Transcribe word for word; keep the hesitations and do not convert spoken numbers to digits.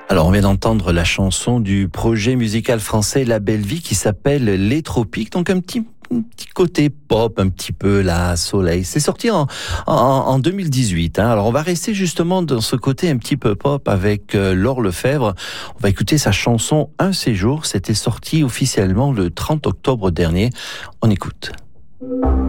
Alors, on vient d'entendre la chanson du projet musical français La Belle Vie qui s'appelle Les Tropiques. Donc, un petit, un petit côté pop, un petit peu là, soleil. C'est sorti en, en, en deux mille dix-huit. Hein. Alors, on va rester justement dans ce côté un petit peu pop avec euh, Laure Lefebvre. On va écouter sa chanson Un séjour. C'était sorti officiellement le trente octobre dernier. On écoute.